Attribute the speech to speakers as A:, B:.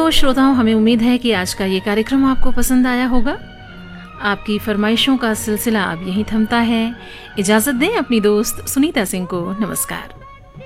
A: तो श्रोताओं, हमें उम्मीद है कि आज का ये कार्यक्रम आपको पसंद आया होगा। आपकी फरमाइशों का सिलसिला अब यहीं थमता है। इजाज़त दें अपनी दोस्त सुनीता सिंह को। नमस्कार।